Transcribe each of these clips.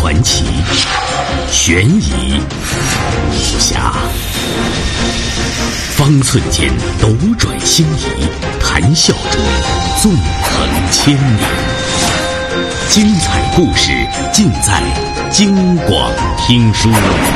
传奇、悬疑、武侠，方寸间斗转星移，谈笑中纵横千年。精彩故事尽在京广听书。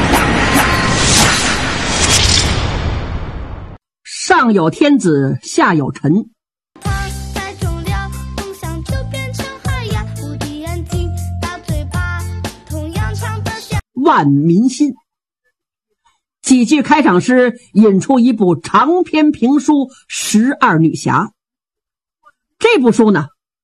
上有天子，下有臣。万民心。几句开场诗引出一部长篇评书《十二女侠》。这部书呢，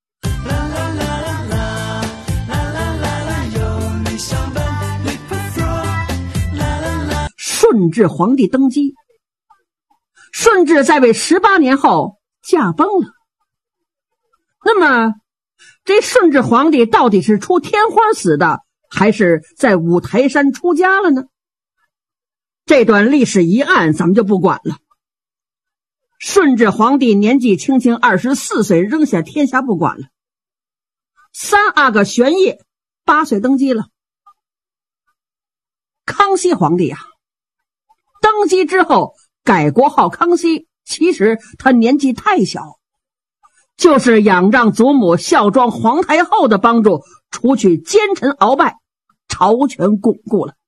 顺治皇帝登基，顺治在位18年后驾崩了。那么这顺治皇帝到底是出天花死的，还是在五台山出家了呢？这段历史疑案咱们就不管了。顺治皇帝年纪轻轻24岁扔下天下不管了。三阿哥玄烨8岁登基了。康熙皇帝登基之后改国号康熙，其实他年纪太小，就是仰仗祖母孝庄皇太后的帮助，除去奸臣鳌拜，朝权巩固了。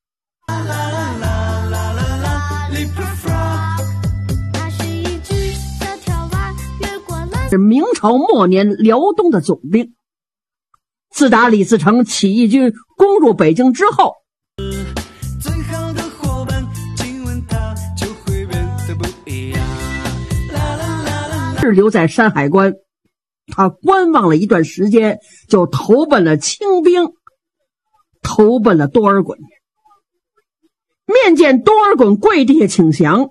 是明朝末年辽东的总兵。自打李自成起义军攻入北京之后，是留在山海关，他观望了一段时间，就投奔了清兵，投奔了多尔衮。面见多尔衮跪地下请降，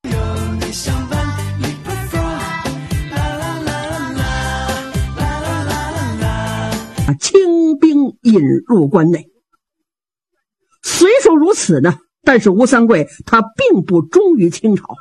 清兵引入关内。虽说如此呢，但是吴三桂他并不忠于清朝。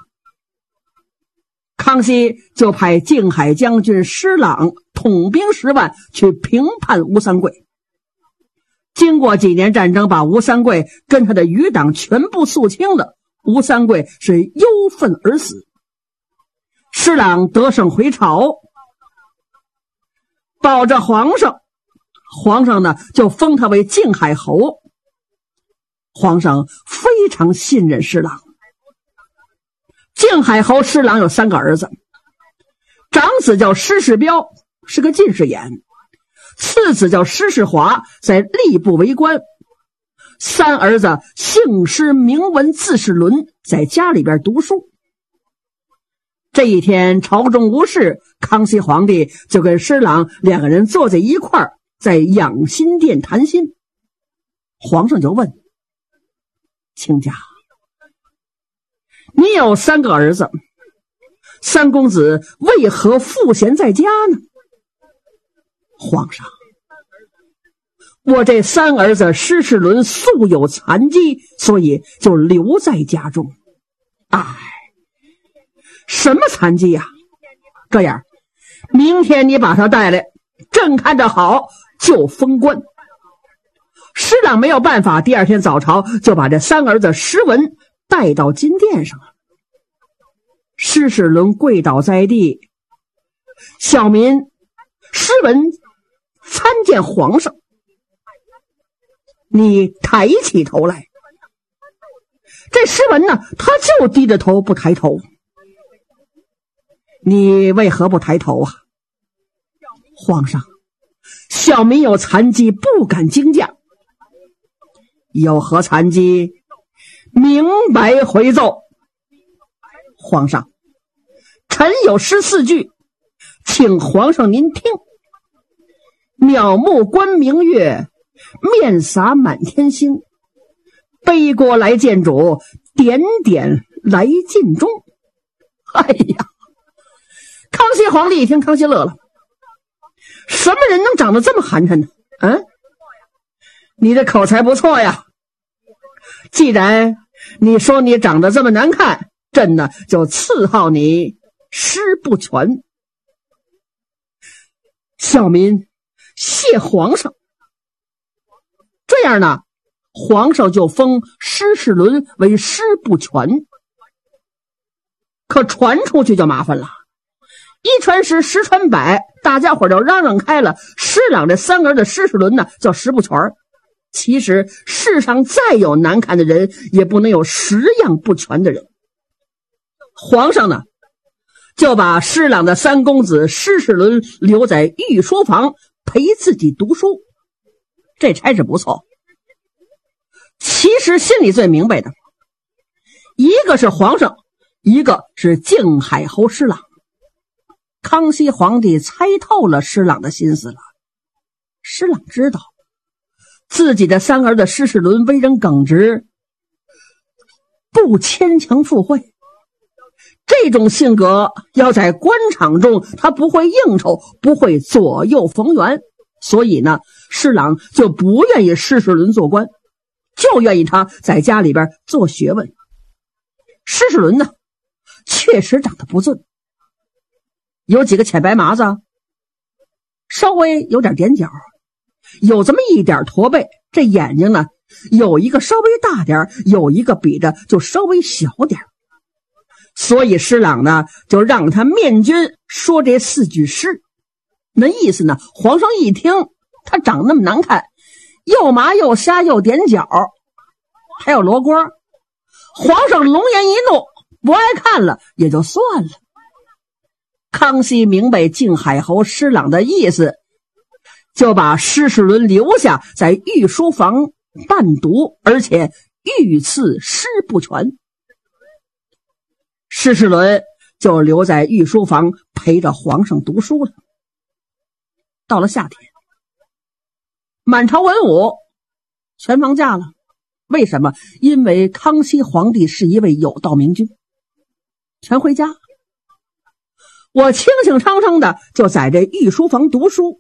康熙就派靖海将军施琅统兵10万去平叛吴三桂。经过几年战争，把吴三桂跟他的余党全部肃清了，吴三桂是忧愤而死。施琅得胜回朝，保着皇上，皇上呢就封他为靖海侯。皇上非常信任施琅。靖海侯施琅有3个儿子，长子叫施世标，是个近视眼；次子叫施世华，在吏部为官；三儿子姓施名文字世伦，在家里边读书。这一天朝中无事，康熙皇帝就跟施琅2个人坐在一块儿，在养心殿谈心。皇上就问：亲家，你有3个儿子，三公子为何赋闲在家呢？皇上，我这3儿子施世伦素有残疾，所以就留在家中。什么残疾呀？这样，明天你把他带来，朕看着好就封官。施琅没有办法，第2天早朝就把这3儿子施文带到金殿上了。施世伦跪倒在地，小民施文参见皇上。你抬起头来。这施文呢，他就低着头不抬头。你为何不抬头啊？皇上，小民有残疾，不敢惊驾。有何残疾？明白回奏。皇上，臣有诗4句，请皇上您听。渺目观明月，面洒满天星。背锅来见主，点点来尽忠。哎呀，康熙皇帝一听，康熙乐了。什么人能长得这么寒碜呢？你的口才不错呀。既然你说你长得这么难看，朕呢就赐号你诗不全。小民谢皇上。 这样呢，皇上就封施世伦为师不全。可传出去就麻烦了，一传十，十传百，大家伙就嚷嚷开了，施琅这三个人的施世伦呢叫十不全。其实世上再有难看的人，也不能有10样不全的人。皇上呢就把施琅的三公子施世伦留在御书房陪自己读书，这差事不错。其实心里最明白的，一个是皇上，一个是靖海侯施琅。康熙皇帝猜透了施琅的心思了。施琅知道自己的三儿子施世伦为人耿直，不牵强附会，这种性格要在官场中他不会应酬，不会左右逢源，所以呢，施琅就不愿意施世伦做官，就愿意他在家里边做学问。施世伦呢确实长得不俊，有几个浅白麻子，稍微有点点角，有这么一点驼背，这眼睛呢有一个稍微大点，有一个比着就稍微小点。所以施琅呢就让他面君说这4句诗，那意思呢，皇上一听他长那么难看，又麻又瞎又点角，还有罗锅，皇上龙颜一怒，不爱看了也就算了。康熙明白靖海侯施琅的意思，就把施世伦留下在御书房伴读，而且御赐诗不全。施世伦就留在御书房陪着皇上读书了。到了夏天，满朝文武全放假了。为什么？因为康熙皇帝是一位有道明君，全回家。我清清昌昌的就在这御书房读书。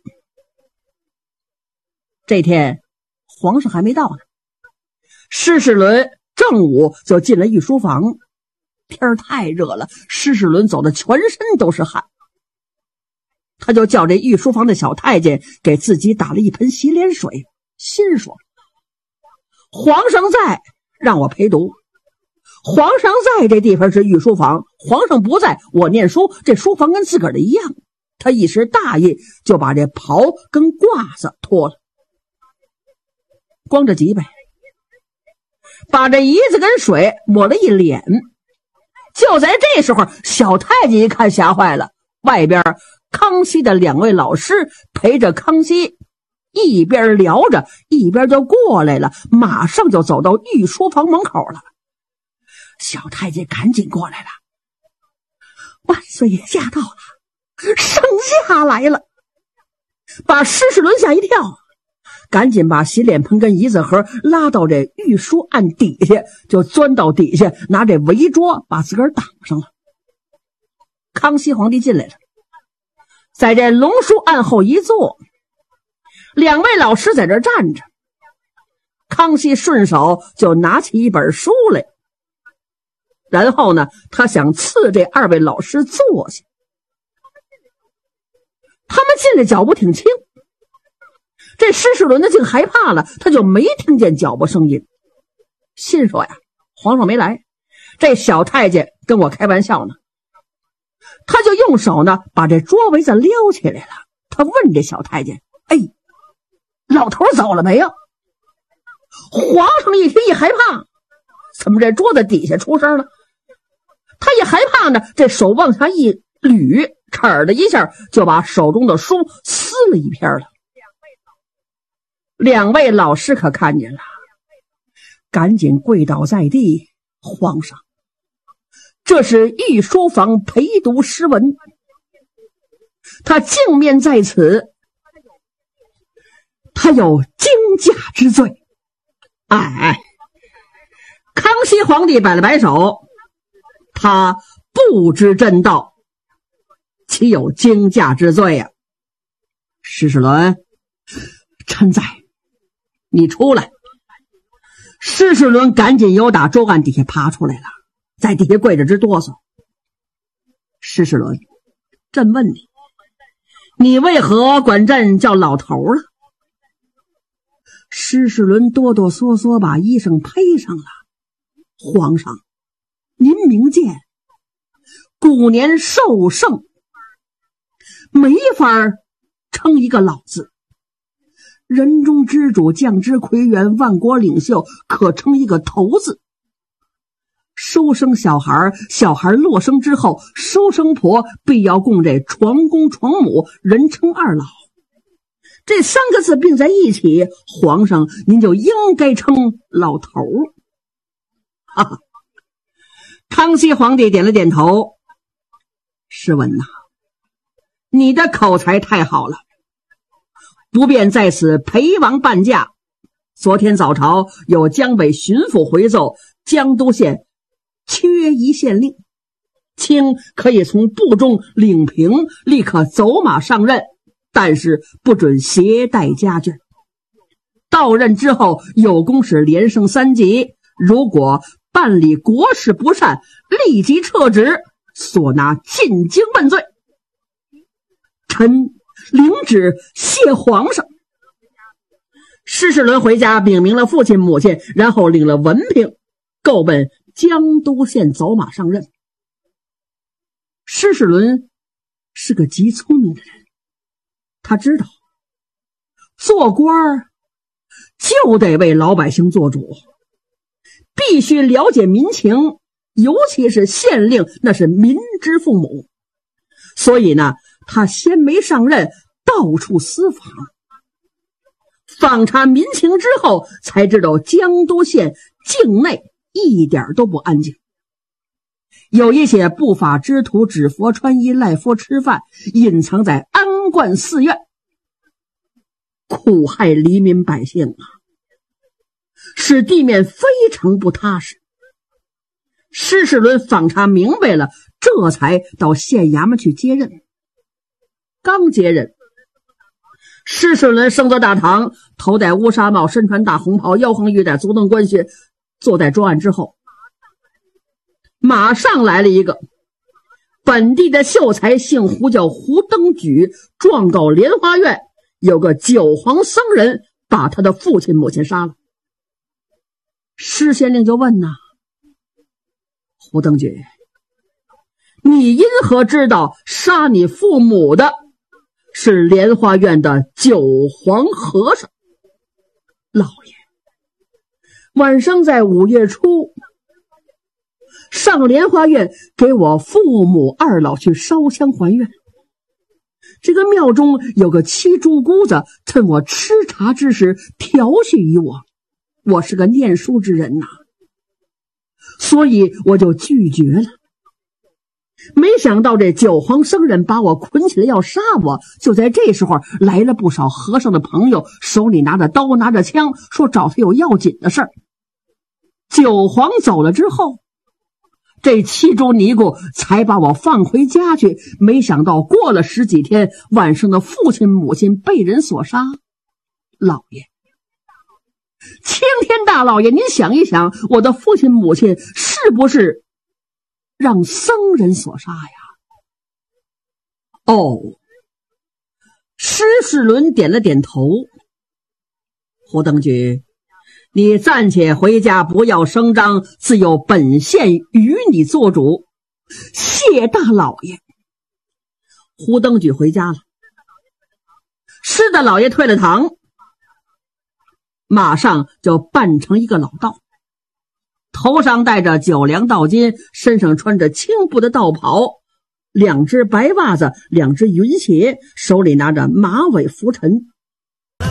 这天皇上还没到呢，施世伦正午就进了御书房。天太热了，施世伦走的全身都是汗，他就叫这御书房的小太监给自己打了一盆洗脸水，心说皇上在，让我陪读。皇上在这地方是御书房，皇上不在，我念书，这书房跟自个儿的一样。他一时大意，就把这袍跟褂子脱了，光着脊背，把这椅子跟水抹了一脸。就在这时候，小太监一看吓坏了，外边康熙的2位老师陪着康熙一边聊着一边就过来了，马上就走到御书房门口了。小太监赶紧过来了，万岁爷驾到了，圣驾来了，把施世伦吓一跳，赶紧把洗脸盆跟椅子盒拉到这御书案底下，就钻到底下，拿这围桌把自个儿挡上了。康熙皇帝进来了，在这龙书案后一坐，2位老师在这站着。康熙顺手就拿起一本书来，然后呢，他想赐这2位老师坐下。他们进来脚步挺轻，这施世伦呢竟害怕了，他就没听见脚步声音，心说呀，皇上没来，这小太监跟我开玩笑呢。他就用手呢把这桌围子撩起来了，他问这小太监，哎，老头走了没有？皇上一听一害怕，怎么这桌子底下出声了？他也害怕呢，这手往下一捋，哧的一下就把手中的书撕了一篇了。2位老师可看见了，赶紧跪倒在地，皇上，这是御书房陪读诗文，他镜面在此，他有惊驾之罪。哎，康熙皇帝摆了摆手，他不知正道，岂有惊驾之罪呀？施世伦，臣在，你出来。施世伦赶紧由打桌案底下爬出来了，在底下跪着直哆嗦。施世伦，朕问你，你为何管朕叫老头了？施施世伦哆哆嗦嗦把衣裳披上了。皇上，您明鉴，古年寿盛，没法称一个老字，人中之主，将之魁元，万国领袖，可称一个头字。收生小孩，小孩落生之后，收生婆必要供这床公床母，人称二老。这3个字并在一起，皇上您就应该称老头。哈哈，康熙皇帝点了点头。试问呐，你的口才太好了，不便在此陪王伴驾。昨天早朝有江北巡抚回奏，江都县缺一县令，卿可以从部中领平，立刻走马上任，但是不准携带家眷。到任之后有功是连升3级，如果办理国事不善，立即撤职，所拿进京问罪。臣领旨谢皇上。施世伦回家禀明了父亲母亲，然后领了文凭，够奔江都县走马上任。施世伦是个极聪明的人，他知道做官就得为老百姓做主，必须了解民情，尤其是县令，那是民之父母。所以呢，他先没上任，到处私访，访查民情之后，才知道江都县境内一点都不安静，有一些不法之徒指佛穿衣，赖佛吃饭，隐藏在安观寺院，苦害黎民百姓啊，使地面非常不踏实。施世伦访查明白了，这才到县衙门去接任。刚接任，施世伦升坐大堂，头戴乌纱帽，身穿大红袍，腰横玉带，足蹬官靴，坐在桌案之后，马上来了一个本地的秀才，姓胡，叫胡登举，状告莲花院有个九皇僧人把他的父亲母亲杀了。施县令就问呐，胡登举，你因何知道杀你父母的是莲花院的九皇和尚？老爷，晚上在5月初上莲花院给我父母二老去烧香还愿，这个庙中有个七猪姑子，趁我吃茶之时调戏于我，我是个念书之人呐，所以我就拒绝了。没想到这九皇僧人把我捆起来要杀我，就在这时候来了不少和尚的朋友，手里拿着刀拿着枪，说找他有要紧的事儿。九皇走了之后，这七猪尼姑才把我放回家去，没想到过了10几天，晚上的父亲母亲被人所杀。老爷，青天大老爷，您想一想，我的父亲母亲是不是让僧人所杀呀？哦，施世伦点了点头。胡登举，你暂且回家，不要声张，自有本县与你做主。谢大老爷。胡登举回家了。施大老爷退了堂，马上就扮成一个老道，头上戴着9梁道巾，身上穿着青布的道袍，2只白袜子，2只云鞋，手里拿着马尾拂尘。